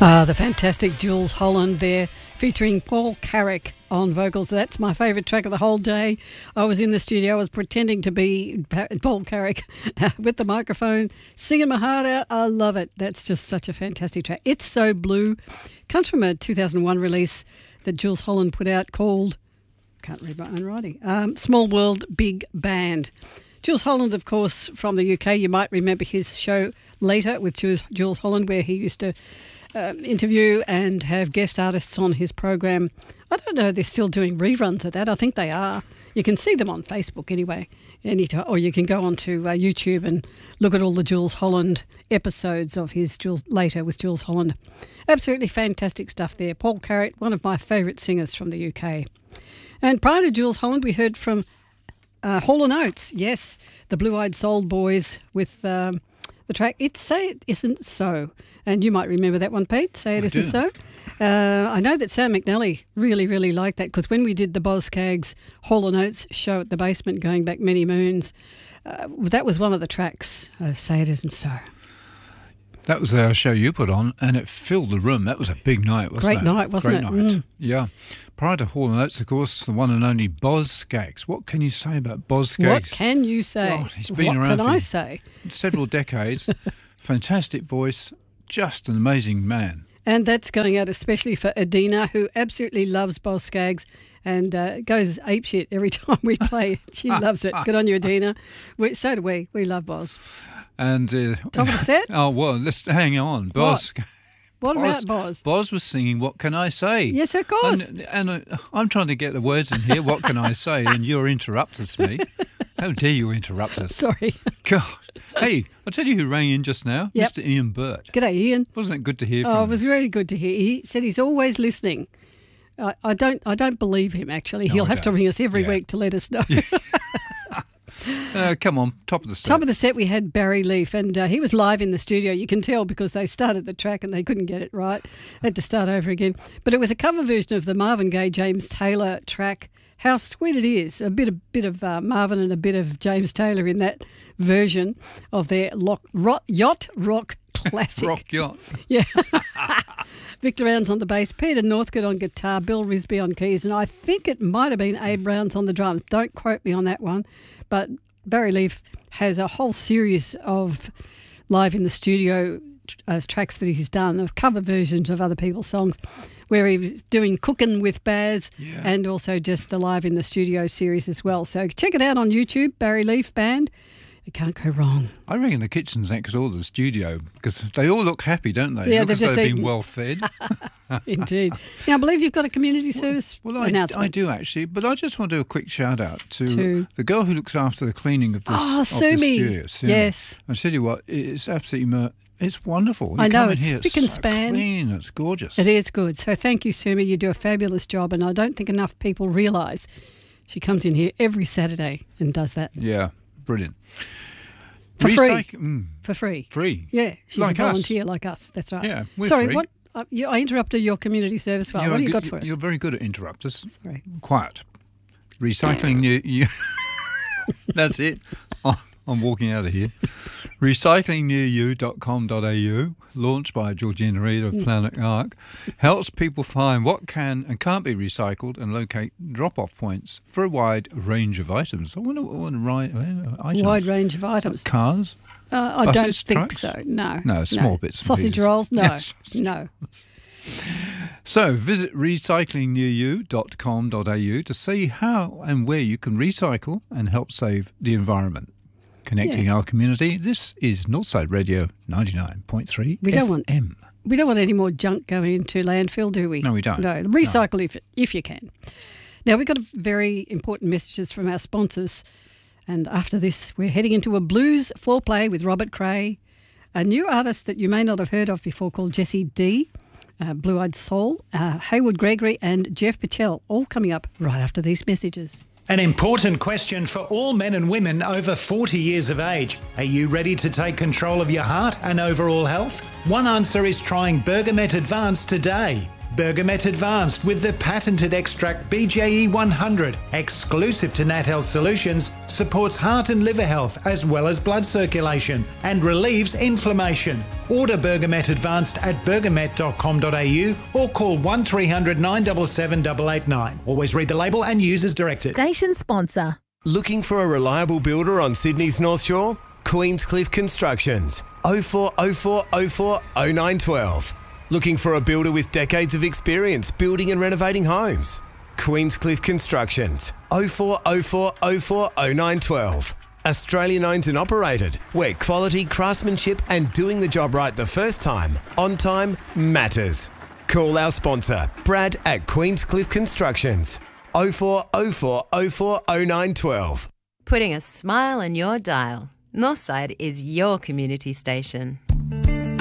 The fantastic Jules Holland there, featuring Paul Carrick on vocals. That's my favourite track of the whole day. I was in the studio, I was pretending to be Paul Carrick with the microphone, singing my heart out. I love it. That's just such a fantastic track. It's So Blue comes from a 2001 release that Jules Holland put out called, can't read my own writing, Small World, Big Band. Jules Holland, of course, from the UK. You might remember his show Later with Jules Holland, where he used to interview and have guest artists on his program. I don't know if they're still doing reruns of that. I think they are. You can see them on Facebook anyway, or you can go onto YouTube and look at all the Jules Holland episodes of his Later with Jules Holland. Absolutely fantastic stuff there. Paul Carrick, one of my favourite singers from the UK. And prior to Jules Holland, we heard from Hall & Oates. Yes, the Blue-Eyed Soul Boys with the track Say It Isn't So. And you might remember that one, Pete, Say It Isn't So. I know that Sam McNally really, really liked that, because when we did the Boz Scaggs Hall & Oates show at the Basement going back many moons, that was one of the tracks, Say It Isn't So. That was our show you put on, and it filled the room. That was a big night, wasn't it? Great night, wasn't it? Great night, yeah. Prior to Hall & Oates, of course, the one and only Boz Scaggs. What can you say about Boz Scaggs? What can you say? Well, he's been around for several decades. Fantastic voice, just an amazing man. And that's going out especially for Adina, who absolutely loves Boz Scaggs and goes apeshit every time we play. She loves it. Good on you, Adina. So do we. We love Boz. And top of the set? Oh, well, let's hang on. Boz. What about Boz? Boz was singing What Can I Say? Yes, of course. And I'm trying to get the words in here, What Can I Say? And you're interrupting me. How dare you interrupt us? Sorry. God. Hey, I'll tell you who rang in just now. Yep. Mr. Ian Burt. G'day, Ian. Wasn't it good to hear from him? Oh, it was really good to hear. He said he's always listening. I don't believe him, actually. No, He'll have to ring us every week to let us know. Yeah. Come on, top of the set. Top of the set, we had Barry Leaf, and he was live in the studio. You can tell because they started the track and they couldn't get it right. They had to start over again. But it was a cover version of the Marvin Gaye, James Taylor track, How Sweet It Is. A bit of Marvin and a bit of James Taylor in that version of their yacht rock classic. Rock yacht. Yeah. Victor Rounds on the bass, Peter Northcote on guitar, Bill Risby on keys, and I think it might have been Abe Rounds on the drums. Don't quote me on that one. But Barry Leaf has a whole series of live in the studio tracks that he's done, of cover versions of other people's songs, where he was doing Cookin' with Baz and also just the live in the studio series as well. So check it out on YouTube, Barry Leaf Band. It can't go wrong. I reckon the kitchen's next door to the studio, because they all look happy, don't they? Yeah, look they've as just though they've eaten. been well fed. Indeed. Now, I believe you've got a community service announcement. I do actually, but I just want to do a quick shout out to the girl who looks after the cleaning of this of the studio. Sumi. Yes. I tell you what, it's absolutely it's wonderful. I know, it's spick and span. Clean, it's gorgeous. It is good. So thank you, Sumi. You do a fabulous job, and I don't think enough people realise she comes in here every Saturday and does that. Yeah, brilliant. For free. For free. Free. Yeah, she's like a volunteer like us. That's right. Yeah, we're Sorry, free. What? I interrupted your community service. Well, what do you got for us? You're very good at interrupters. Sorry. Quiet. Recycling you. That's it. I'm walking out of here. Recyclingnearyou.com.au, launched by Georgina Reid of Planet Ark, helps people find what can and can't be recycled and locate drop-off points for a wide range of items. I wonder what items. Wide range of items. Cars? I buses, don't think trucks? so. No. No, small bits and Sausage pieces. rolls? No. Yes. No. So visit recyclingnearyou.com.au to see how and where you can recycle and help save the environment. Connecting our community, this is Northside Radio 99.3 FM. We don't want any more junk going into landfill, do we? No, we don't. No, recycle if you can. Now, we've got very important messages from our sponsors, and after this, we're heading into a blues foreplay with Robert Cray, a new artist that you may not have heard of before called Jessie D, Blue-Eyed Soul, Hayward Gregory and Jeff Patel, all coming up right after these messages. An important question for all men and women over 40 years of age. Are you ready to take control of your heart and overall health? One answer is trying Bergamet Advanced today. Bergamet Advanced with the patented extract BJE 100, exclusive to Nat Health Solutions, supports heart and liver health as well as blood circulation and relieves inflammation. Order Bergamet Advanced at bergamet.com.au or call 1300 977 889. Always read the label and use as directed. Station sponsor. Looking for a reliable builder on Sydney's North Shore? Queenscliff Constructions. 0404 04 0912. Looking for a builder with decades of experience building and renovating homes? Queenscliff Constructions. 0404 04 0912. Australian owned and operated, where quality, craftsmanship and doing the job right the first time, on time, matters. Call our sponsor, Brad at Queenscliff Constructions. 0404 04 0912. Putting a smile on your dial. Northside is your community station.